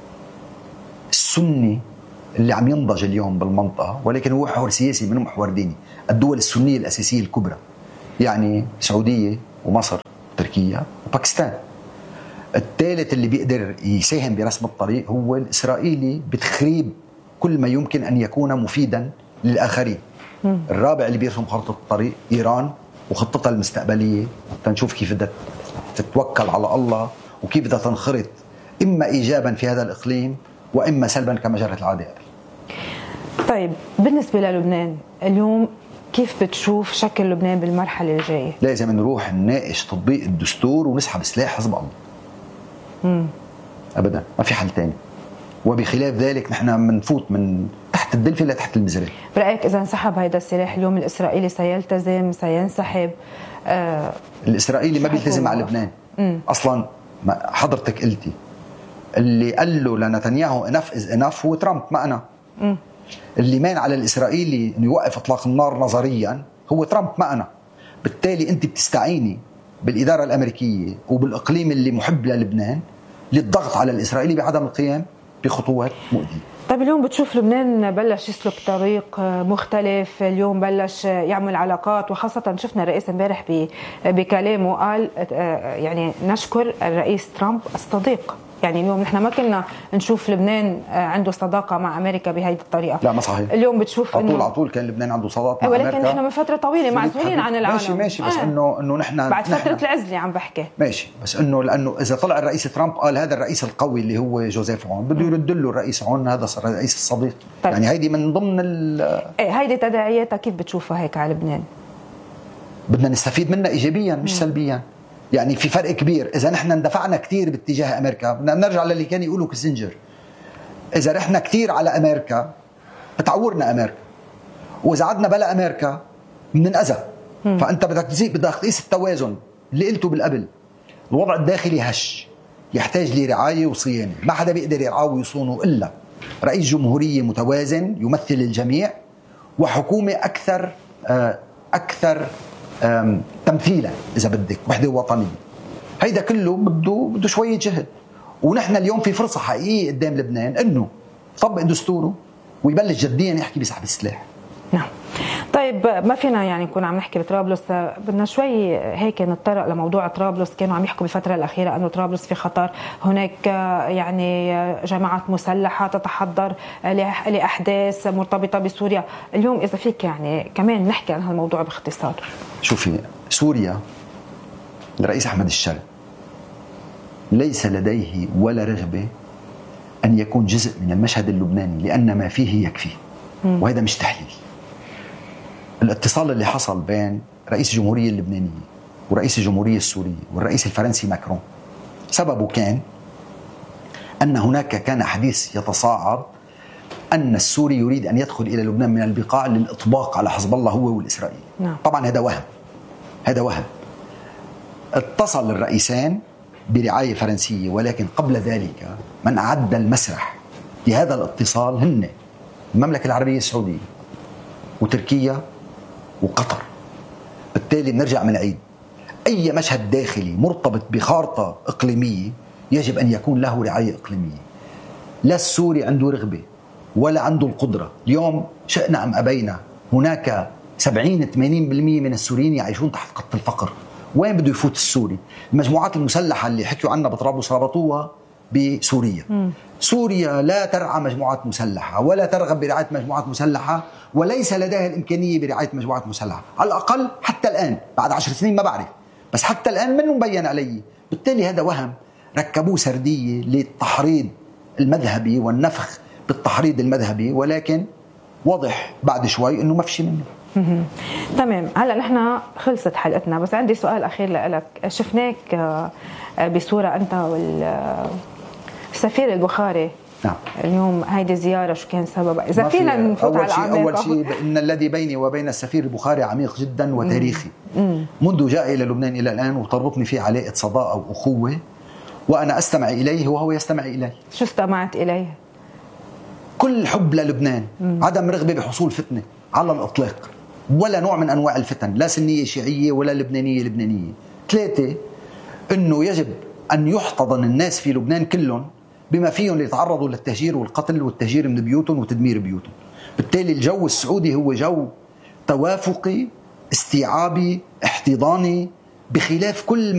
السني اللي عم ينضج اليوم بالمنطقة، ولكن هو محور سياسي من محور ديني. الدول السنية الأساسية الكبرى يعني السعودية ومصر وتركيا وباكستان. الثالث اللي بيقدر يساهم برسم الطريق هو الإسرائيلي بتخريب كل ما يمكن أن يكون مفيدا للآخرين. الرابع اللي بيرسم خارطة الطريق إيران وخطتها المستقبلية، تنشوف كيف بدها تتوكل على الله وكيف بدها تنخرط إما إيجابا في هذا الإقليم وإما سلبا كما جرت العادة. طيب بالنسبة للبنان اليوم كيف بتشوف شكل لبنان بالمرحلة الجاية؟ لازم نروح نناقش تطبيق الدستور ونسحب سلاح حزب الله. أبدا ما في حل تاني، وبخلاف ذلك نحن منفوت من تحت الدلفة لتحت المزرعة. برأيك إذا انسحب هذا السلاح اليوم الإسرائيلي سيلتزم سينسحب؟ الإسرائيلي ما بيلتزم على لبنان أصلا. حضرتك قلتي اللي قال له لنتنياهو enough is enough هو ترامب ما أنا. اللي مان على الإسرائيلي أنه يوقف إطلاق النار نظريا هو ترامب ما أنا. بالتالي أنت بتستعيني بالإدارة الأمريكية وبالإقليم اللي محب للبنان للضغط على الإسرائيلي بعدم القيام بخطوات مؤذية. طيب اليوم بتشوف لبنان بلش يسلك طريق مختلف، اليوم بلش يعمل علاقات، وخاصة شفنا الرئيس امبارح بكلامه قال يعني نشكر الرئيس ترامب الصديق. يعني اليوم نحن ما كنا نشوف لبنان عنده صداقة مع أمريكا بهذه الطريقة. لا ما صحيح. اليوم بتشوف على طول كان لبنان عنده صداقة مع أمريكا، ولكن نحن من فترة طويلة معزولين عن العالم. ماشي بس إنه نحن بعد فترة العزلة عم بحكي. ماشي بس لأنه إذا طلع الرئيس ترامب قال هذا الرئيس القوي اللي هو جوزيف عون، بده يرد له الرئيس عون هذا الرئيس الصديق. طيب. يعني هيدي من ضمن هيدي تداعياتها كيف بتشوفها هيك على لبنان؟ بدنا نستفيد منها إيجابيا مش سلبيا. يعني في فرق كبير. إذا نحن اندفعنا كتير باتجاه أمريكا بدنا نرجع للي كان يقولوا كيسنجر، إذا رحنا كتير على أمريكا بتعورنا أمريكا، وإذا عدنا بلا أمريكا بننأذى. فأنت بدك تقيس التوازن اللي قلته بالقبل. الوضع الداخلي هش يحتاج لرعاية وصيانة، ما حدا بيقدر يرعاه ويصونه إلا رئيس جمهورية متوازن يمثل الجميع، وحكومة أكثر تمثيلا إذا بدك، وحدة وطنية. هيدا كله بده شوية جهد. ونحن اليوم في فرصة حقيقية قدام لبنان إنه يطبق دستوره ويبلش جديا يحكي بسحب السلاح. نعم. طيب ما فينا يعني نكون عم نحكي بطرابلس، بدنا شوي هيك نتطرق لموضوع طرابلس. كانوا عم يحكوا بالفترة الأخيرة أنه طرابلس في خطر، هناك يعني جماعات مسلحة تتحضر لأحداث مرتبطة بسوريا. اليوم إذا فيك يعني كمان نحكي عن هالموضوع باختصار. شوفي، سوريا الرئيس أحمد الشرع ليس لديه ولا رغبة أن يكون جزء من المشهد اللبناني، لأن ما فيه يكفي. وهذا مش تحليل. الاتصال اللي حصل بين رئيس الجمهورية اللبنانية ورئيس الجمهورية السورية والرئيس الفرنسي ماكرون سببه كان أن هناك كان حديث يتصاعد أن السوري يريد أن يدخل إلى لبنان من البقاع للإطباق على حزب الله هو والإسرائيلي. طبعا هذا وهم. اتصل الرئيسان برعاية فرنسية، ولكن قبل ذلك من أعد المسرح لهذا الاتصال هن المملكة العربية السعودية وتركيا وقطر. بالتالي بنرجع من العيد، أي مشهد داخلي مرتبط بخارطة إقليمية يجب أن يكون له رعاية إقليمية. لا السوري عنده رغبة ولا عنده القدرة. اليوم شئنا أم أبينا هناك 70-80% من السوريين يعيشون تحت خط الفقر. وين بده يفوت السوري؟ المجموعات المسلحة اللي حكوا عنها بطرابلس ربطوها بسوريا. سوريا لا ترعى مجموعات مسلحة ولا ترغب برعاية مجموعات مسلحة، وليس لديها الإمكانية برعاية مجموعات مسلحة على الأقل حتى الآن. بعد 10 سنين ما بعرف، بس حتى الآن منه مبين علي. بالتالي هذا وهم ركبوه سردية للتحريض المذهبي والنفخ بالتحريض المذهبي، ولكن واضح بعد شوي انه ما في شيء منه. تمام. هلا نحن خلصت حلقتنا، بس عندي سؤال اخير لك. شفناك بصوره انت والسفير البخاري. نعم. اليوم هيدي زياره شو كان سببها؟ اذا فينا نفوت على العميق. اول شيء ان الذي بيني وبين السفير البخاري عميق جدا وتاريخي. منذ جاء الى لبنان الى الان، وتربطني فيه علاقه صداقه واخوه، وانا استمع اليه وهو يستمع الي. شو استمعت اليه؟ كل حب للبنان، عدم رغبه بحصول فتنه على الاطلاق، ولا نوع من انواع الفتن، لا سنيه شيعيه ولا لبنانيه لبنانيه. 3، انه يجب ان يحتضن الناس في لبنان كلهم بما فيهم يتعرضوا للتهجير والقتل والتهجير من بيوتهم وتدمير بيوتهم. بالتالي الجو السعودي هو جو توافقي، استيعابي، احتضاني، بخلاف كل ما